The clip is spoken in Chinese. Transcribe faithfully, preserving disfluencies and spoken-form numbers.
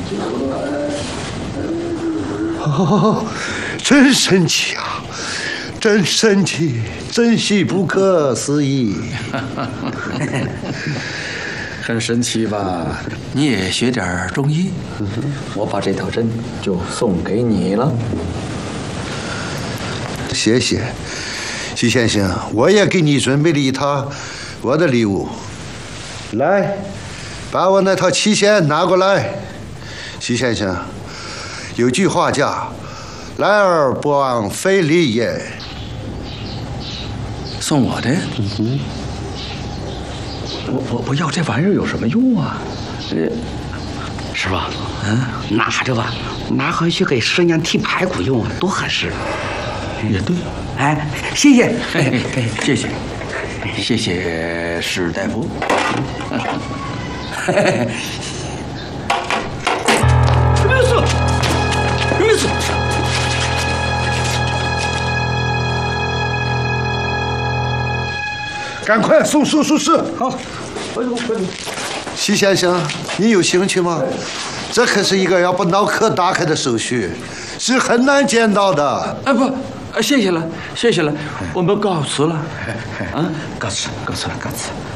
哦，真神奇啊！真神奇，真是不可思议。 很神奇吧？你也学点中医，我把这套针就送给你了。 谢谢，徐先生，我也给你准备了一套我的礼物。来，把我那套期限拿过来。徐先生，有句话叫“来而不往非礼也”。 送我的？嗯哼。我我我要这玩意儿有什么用啊？呃， 师傅，嗯，拿着吧，拿回去给师娘剔排骨用啊，多合适。 也对。 哎，谢谢， 哎哎，谢谢，谢谢史大夫。 没事，没事。 赶快送手术室。 好，快走快走。 徐先生，你有兴趣吗？这可是一个要把脑壳打开的手续，是很难见到的。 哎不，谢谢了，谢谢了，我们告辞了。啊， 告辞，告辞了，告辞。